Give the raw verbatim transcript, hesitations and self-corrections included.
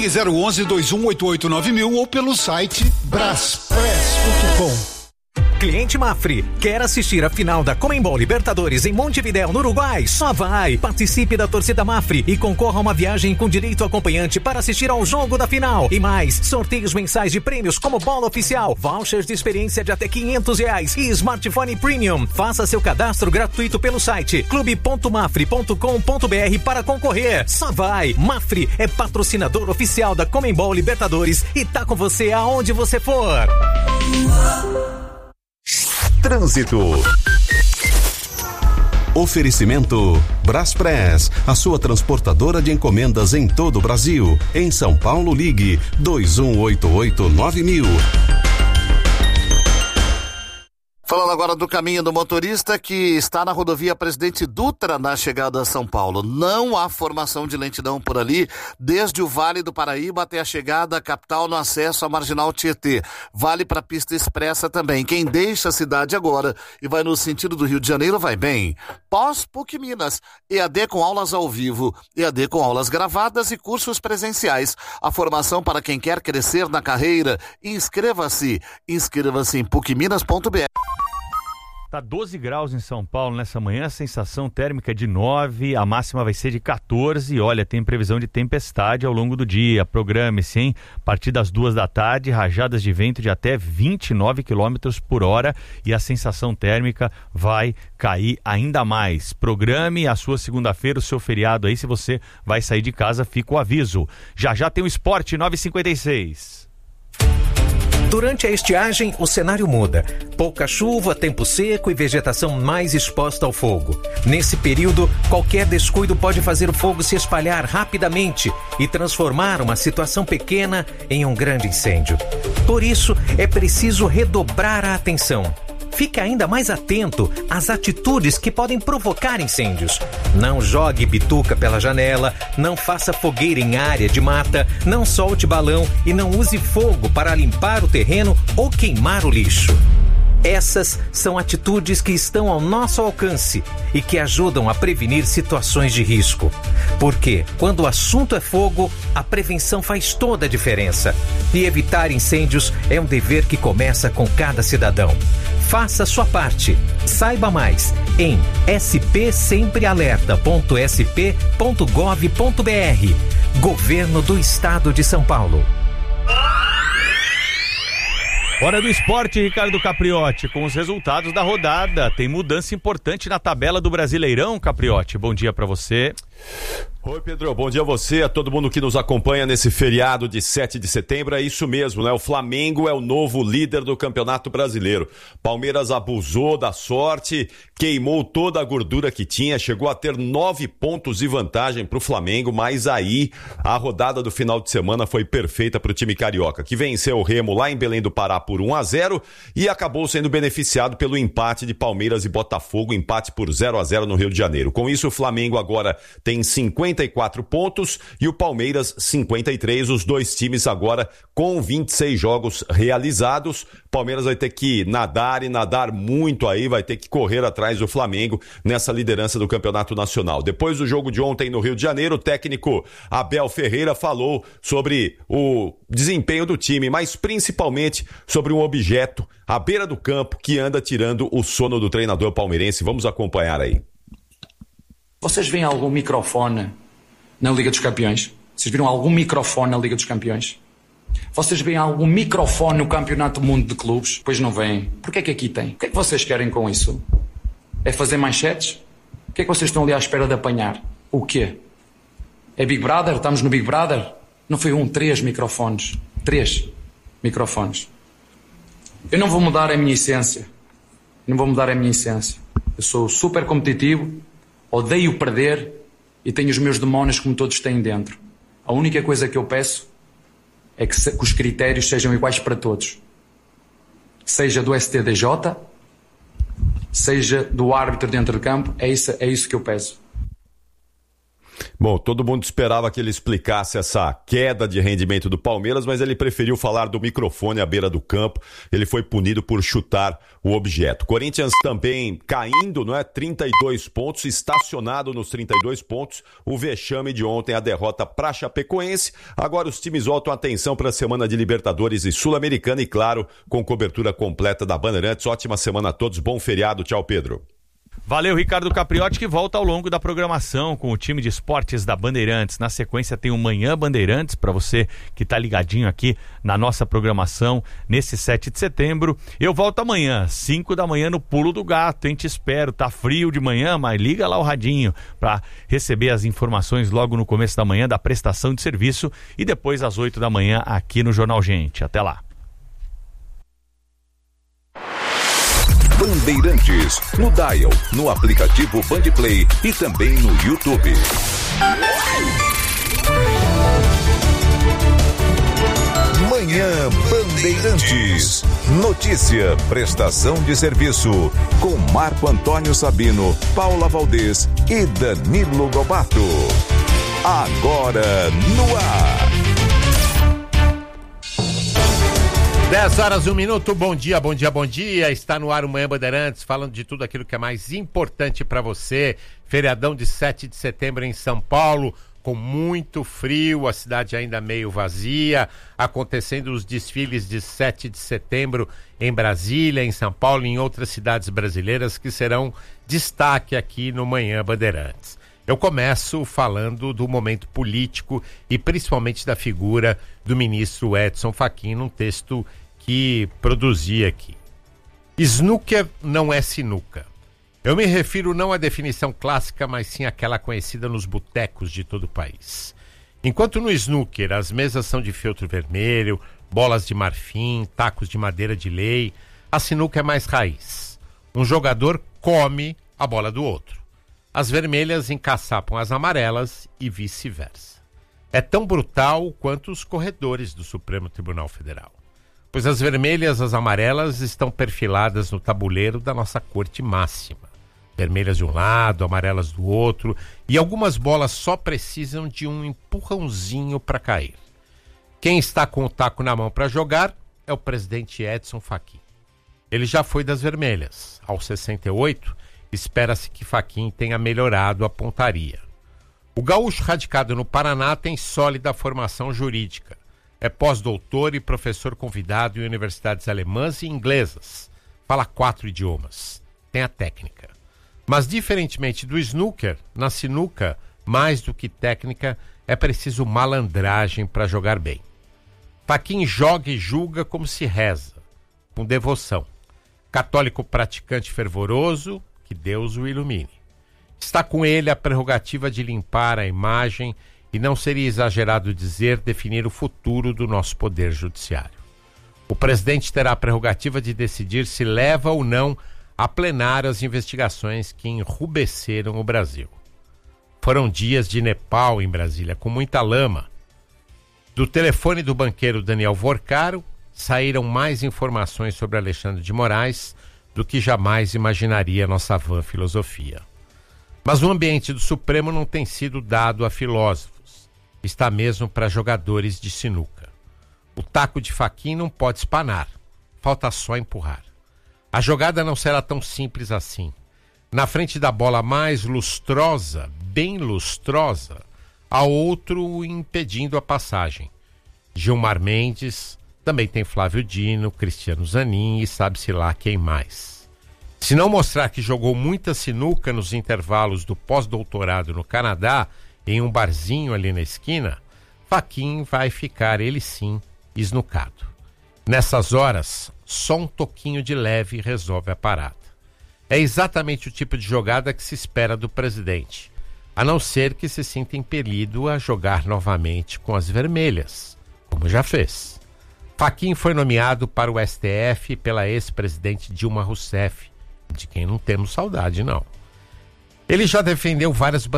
Ligue zero onze, dois um oito oito, nove mil ou pelo site braspress ponto com. Cliente Mafre, quer assistir a final da Conmebol Libertadores em Montevidéu, no Uruguai? Só vai! Participe da torcida Mafre e concorra a uma viagem com direito acompanhante para assistir ao jogo da final. E mais, sorteios mensais de prêmios como bola oficial, vouchers de experiência de até quinhentos reais e smartphone premium. Faça seu cadastro gratuito pelo site clube ponto mafre ponto com ponto br para concorrer. Só vai! Mafre é patrocinador oficial da Conmebol Libertadores e tá com você aonde você for. Trânsito. Oferecimento Braspress, a sua transportadora de encomendas em todo o Brasil. Em São Paulo, ligue dois um oito oito, nove mil. Falando agora do caminho do motorista que está na rodovia Presidente Dutra na chegada a São Paulo. Não há formação de lentidão por ali, desde o Vale do Paraíba até a chegada à capital no acesso à Marginal Tietê. Vale para a pista expressa também. Quem deixa a cidade agora e vai no sentido do Rio de Janeiro vai bem. Pós-PUC Minas, E A D com aulas ao vivo, E A D com aulas gravadas e cursos presenciais. A formação para quem quer crescer na carreira. Inscreva-se. Inscreva-se em puc minas ponto b r. Tá doze graus em São Paulo nessa manhã, a sensação térmica é de nove, a máxima vai ser de quatorze. Olha, tem previsão de tempestade ao longo do dia. Programe-se, hein? A partir das duas da tarde, rajadas de vento de até vinte e nove quilômetros por hora e a sensação térmica vai cair ainda mais. Programe a sua segunda-feira, o seu feriado aí. Se você vai sair de casa, fica o aviso. Já já tem o Esporte nove e cinquenta e seis. Durante a estiagem, o cenário muda. Pouca chuva, tempo seco e vegetação mais exposta ao fogo. Nesse período, qualquer descuido pode fazer o fogo se espalhar rapidamente e transformar uma situação pequena em um grande incêndio. Por isso, é preciso redobrar a atenção. Fique ainda mais atento às atitudes que podem provocar incêndios. Não jogue bituca pela janela, não faça fogueira em área de mata, não solte balão e não use fogo para limpar o terreno ou queimar o lixo. Essas são atitudes que estão ao nosso alcance e que ajudam a prevenir situações de risco. Porque, quando o assunto é fogo, a prevenção faz toda a diferença. E evitar incêndios é um dever que começa com cada cidadão. Faça a sua parte. Saiba mais em s p sempre alerta ponto s p ponto gov ponto b r. Governo do Estado de São Paulo. Hora do esporte, Ricardo Capriotti, com os resultados da rodada. Tem mudança importante na tabela do Brasileirão, Capriotti. Bom dia pra você. Oi, Pedro, bom dia a você, a todo mundo que nos acompanha nesse feriado de sete de setembro. É isso mesmo, né? O Flamengo é o novo líder do Campeonato Brasileiro. Palmeiras abusou da sorte, queimou toda a gordura que tinha, chegou a ter nove pontos de vantagem pro Flamengo, mas aí a rodada do final de semana foi perfeita pro time carioca, que venceu o Remo lá em Belém do Pará por um a zero e acabou sendo beneficiado pelo empate de Palmeiras e Botafogo, empate por zero a zero no Rio de Janeiro. Com isso, o Flamengo agora tem cinquenta e quatro pontos e o Palmeiras cinquenta e três, os dois times agora com vinte e seis jogos realizados. Palmeiras vai ter que nadar e nadar muito aí, vai ter que correr atrás do Flamengo nessa liderança do Campeonato Nacional. Depois do jogo de ontem no Rio de Janeiro, o técnico Abel Ferreira falou sobre o desempenho do time, mas principalmente sobre um objeto à beira do campo que anda tirando o sono do treinador palmeirense. Vamos acompanhar aí. Vocês veem algum microfone na Liga dos Campeões? Vocês viram algum microfone na Liga dos Campeões? Vocês veem algum microfone no Campeonato do Mundo de Clubes? Pois não veem. Porquê é que aqui tem? O que é que vocês querem com isso? É fazer manchetes? O que é que vocês estão ali à espera de apanhar? O quê? É Big Brother? Estamos no Big Brother? Não foi um, três microfones. Três microfones. Eu não vou mudar a minha essência. Não vou mudar a minha essência. Eu sou super competitivo, odeio perder e tenho os meus demónios como todos têm dentro. A única coisa que eu peço é que, se, que os critérios sejam iguais para todos. Seja do S T D J, seja do árbitro dentro de campo, é isso, é isso que eu peço. Bom, todo mundo esperava que ele explicasse essa queda de rendimento do Palmeiras, mas ele preferiu falar do microfone à beira do campo. Ele foi punido por chutar o objeto. Corinthians também caindo, não é? trinta e dois pontos, estacionado nos trinta e dois pontos. O vexame de ontem, a derrota para a Chapecoense. Agora os times voltam a atenção para a semana de Libertadores e Sul-Americana e, claro, com cobertura completa da Bandeirantes. Ótima semana a todos, bom feriado. Tchau, Pedro. Valeu, Ricardo Capriotti, que volta ao longo da programação com o time de esportes da Bandeirantes. Na sequência tem o Manhã Bandeirantes, para você que está ligadinho aqui na nossa programação nesse sete de setembro. Eu volto amanhã, cinco da manhã no Pulo do Gato, hein? Te espero. Tá frio de manhã, mas liga lá o radinho para receber as informações logo no começo da manhã da prestação de serviço e depois às oito da manhã aqui no Jornal Gente. Até lá. Bandeirantes, no Dial, no aplicativo Bandplay e também no YouTube. Manhã Bandeirantes. Notícia, prestação de serviço, com Marco Antônio Sabino, Paula Valdez e Danilo Lobato. Agora no ar. dez horas, um minuto, bom dia, bom dia, bom dia. Está no ar o Manhã Bandeirantes, falando de tudo aquilo que é mais importante para você. Feriadão de sete de setembro em São Paulo, com muito frio, a cidade ainda meio vazia, acontecendo os desfiles de sete de setembro em Brasília, em São Paulo e em outras cidades brasileiras que serão destaque aqui no Manhã Bandeirantes. Eu começo falando do momento político e principalmente da figura do ministro Edson Fachin, num texto que produzi aqui. Snooker não é sinuca. Eu me refiro não à definição clássica, mas sim àquela conhecida nos botecos de todo o país. Enquanto no snooker as mesas são de feltro vermelho, bolas de marfim, tacos de madeira de lei, a sinuca é mais raiz. Um jogador come a bola do outro. As vermelhas encaçapam as amarelas e vice-versa. É tão brutal quanto os corredores do Supremo Tribunal Federal. Pois as vermelhas e as amarelas estão perfiladas no tabuleiro da nossa corte máxima. Vermelhas de um lado, amarelas do outro, e algumas bolas só precisam de um empurrãozinho para cair. Quem está com o taco na mão para jogar é o presidente Edson Fachin. Ele já foi das vermelhas. Aos sessenta e oito, espera-se que Fachin tenha melhorado a pontaria. O gaúcho radicado no Paraná tem sólida formação jurídica. É pós-doutor e professor convidado em universidades alemãs e inglesas. Fala quatro idiomas. Tem a técnica. Mas, diferentemente do snooker, na sinuca, mais do que técnica, é preciso malandragem para jogar bem. Fachin joga e julga como se reza, com devoção. Católico praticante fervoroso, que Deus o ilumine. Está com ele a prerrogativa de limpar a imagem e não seria exagerado dizer definir o futuro do nosso poder judiciário. O presidente terá a prerrogativa de decidir se leva ou não a plenário as investigações que enrubesceram o Brasil. Foram dias de Nepal em Brasília, com muita lama. Do telefone do banqueiro Daniel Vorcaro saíram mais informações sobre Alexandre de Moraes do que jamais imaginaria nossa vã filosofia. Mas o ambiente do Supremo não tem sido dado a filósofos. Está mesmo para jogadores de sinuca. O taco de Fachin não pode espanar. Falta só empurrar. A jogada não será tão simples assim. Na frente da bola mais lustrosa, bem lustrosa, há outro impedindo a passagem. Gilmar Mendes, também tem Flávio Dino, Cristiano Zanin e sabe-se lá quem mais. Se não mostrar que jogou muita sinuca nos intervalos do pós-doutorado no Canadá, em um barzinho ali na esquina, Fachin vai ficar, ele sim, esnucado. Nessas horas, só um toquinho de leve resolve a parada. É exatamente o tipo de jogada que se espera do presidente, a não ser que se sinta impelido a jogar novamente com as vermelhas, como já fez. Fachin foi nomeado para o S T F pela ex-presidente Dilma Rousseff, de quem não temos saudade, não. Ele já defendeu várias